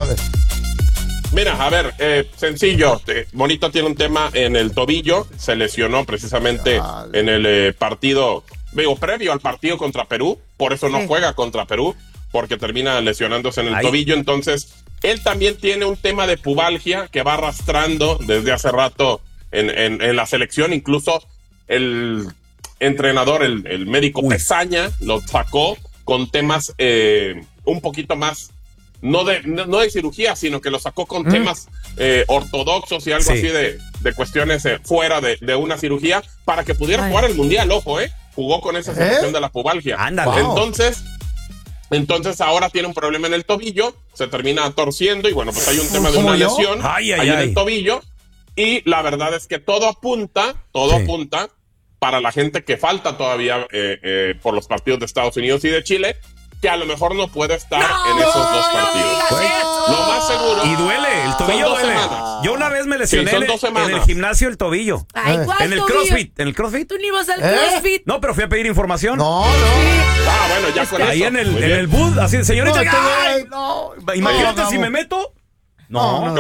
Mira, a ver, sencillo. Bonito tiene un tema en el tobillo. Se lesionó precisamente en el partido, previo al partido contra Perú. Por eso no juega contra Perú, porque termina lesionándose en el tobillo. Entonces, él también tiene un tema de pubalgia que va arrastrando desde hace rato en la selección. Incluso el entrenador, el médico Pesaña, lo sacó con temas un poquito más, no de cirugía, sino que lo sacó con temas ortodoxos y algo así de cuestiones fuera de una cirugía, para que pudiera jugar el Mundial. Ojo, jugó con esa situación de la pubalgia. Ándale. Entonces ahora tiene un problema en el tobillo, se termina torciendo y bueno, pues hay un tema de una lesión ahí en el tobillo, y la verdad es que todo apunta para la gente que falta todavía por los partidos de Estados Unidos y de Chile, que a lo mejor no puede estar en esos dos partidos. Lo más seguro. Y duele, el tobillo duele. Yo una vez me lesioné en el gimnasio el tobillo. Ay, ¿cuál en el tobillo? CrossFit. ¿En el CrossFit? ¿Tú ni vas al CrossFit? No, pero fui a pedir información. No. Bueno, ya con eso. Ahí en el booth, así, señorita. Imagínate si me meto. No.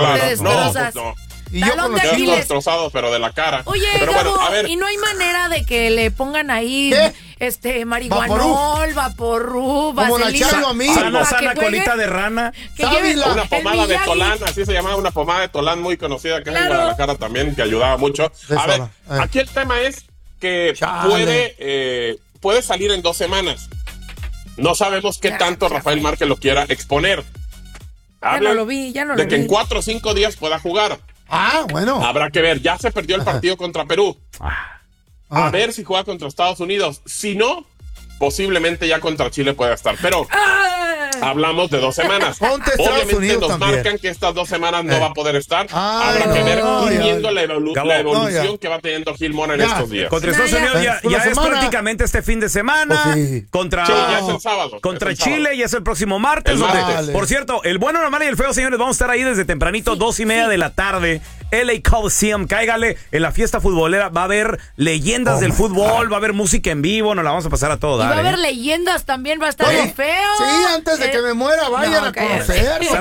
Y yo con los dedos destrozados, pero de la cara. Oye, pero Gabo, bueno, a ver. ¿y no hay manera de que le pongan ahí marihuanol, vaporú, vaselina? Sana colita de rana. Una pomada de Tolán, así se llamaba, una pomada de Tolán muy conocida que en Guadalajara también, que ayudaba mucho. A ver, aquí el tema es que puede salir en 2 semanas. No sabemos qué tanto Rafael Márquez lo quiera exponer. Ya no lo vi. Que en 4 o 5 días pueda jugar. Bueno. Habrá que ver. Ya se perdió el partido contra Perú. A ver si juega contra Estados Unidos. Si no, posiblemente ya contra Chile pueda estar. Pero hablamos de 2 semanas. Obviamente nos marcan que estas 2 semanas no va a poder estar. Habrá que ver viendo la evolución que va teniendo Gil Mora en estos días. Contra Estados Unidos ya es prácticamente este fin de semana. Contra ya es el sábado. Contra Chile ya es el próximo martes. Por cierto, el bueno, normal y el feo, señores, vamos a estar ahí desde tempranito, 2:30 de la tarde. LA Coliseum, cáigale en la fiesta futbolera. Va a haber leyendas del fútbol, va a haber música en vivo, nos la vamos a pasar a todo dar. Y va a haber leyendas también, va a estar el feo. Sí, antes de que me muera, vayan a conocerlo.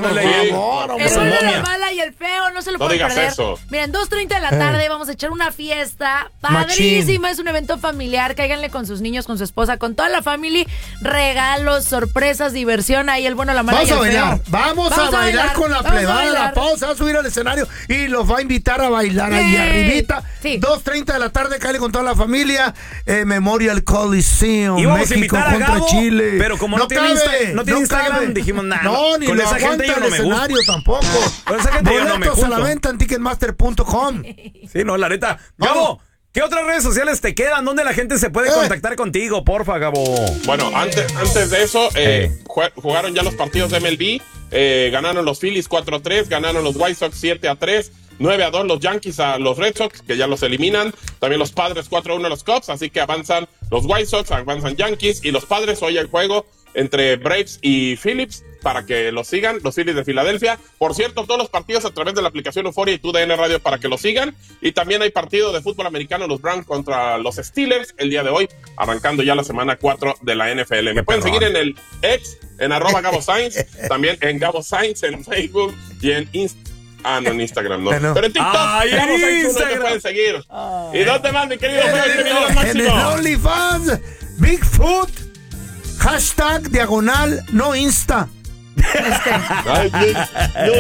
El bueno, la mala y el feo, no se lo pueden perder. Eso. Miren, 2:30 de la tarde vamos a echar una fiesta padrísima. Es un evento familiar, cáiganle con sus niños, con su esposa, con toda la familia. Regalos, sorpresas, diversión. Ahí el bueno, la mala y el feo. Vamos a bailar con la plebada. La pausa va a subir al escenario y los va a invitar a bailar ahí arribita. 2:30 de la tarde, cállate con toda la familia. Memorial Coliseum, y vamos México a invitar a contra Gabo, Chile. pero como no tiene Instagram, dijimos nada. No, ni con esa gente yo no me gusta. Tampoco. Con esa gente yo no me junto. A la venta en Ticketmaster.com. Sí, no, la neta. Gabo, ¿qué otras redes sociales te quedan? ¿Dónde la gente se puede contactar contigo? Porfa, Gabo. Bueno, antes de eso, jugaron ya los partidos de MLB. Ganaron los Phillies 4-3, ganaron los White Sox 7-3, 9-2 los Yankees a los Red Sox, que ya los eliminan. También los Padres 4-1 a los Cubs, así que avanzan los White Sox, avanzan Yankees y los Padres. Hoy el juego entre Braves y Phillips para que los sigan, los Phillies de Filadelfia. Por cierto, todos los partidos a través de la aplicación Euforia y TUDN Radio para que los sigan. Y también hay partido de fútbol americano, los Browns contra los Steelers el día de hoy, arrancando ya la semana 4 de la NFL. Me pueden seguir en el X, en @GaboSainz, también en Gabo Sainz en Facebook y en en Instagram, no. Pero en TikTok, Gabo Sainz 1 te pueden seguir. ¿Y dónde más, mi querido Feo? En el OnlyFans, Bigfoot, #, #, no Insta. Ay, no.